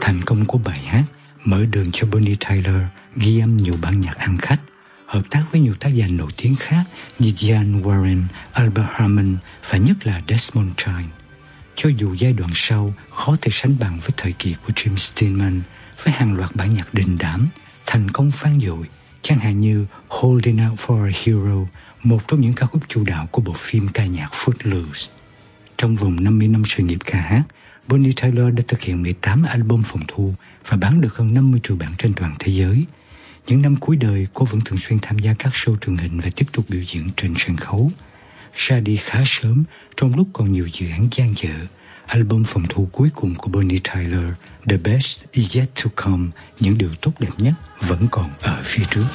Thành công của bài hát mở đường cho Bonnie Tyler ghi âm nhiều bản nhạc ăn khách, hợp tác với nhiều tác giả nổi tiếng khác như Diane Warren, Albert Hammond và nhất là Desmond Child. Cho dù giai đoạn sau khó thể sánh bằng với thời kỳ của Jim Steinman với hàng loạt bản nhạc đình đám, thành công vang dội, chẳng hạn như Holding Out for a Hero, một trong những ca khúc chủ đạo của bộ phim ca nhạc Footloose. Trong vòng 50 năm sự nghiệp ca hát, Bonnie Tyler đã thực hiện 18 album phòng thu và bán được hơn 50 triệu bản trên toàn thế giới. Những năm cuối đời, cô vẫn thường xuyên tham gia các show truyền hình và tiếp tục biểu diễn trên sân khấu. Ra đi khá sớm, trong lúc còn nhiều dự án dang dở, album phòng thu cuối cùng của Bonnie Tyler, The Best Is Yet to Come, những điều tốt đẹp nhất vẫn còn ở phía trước.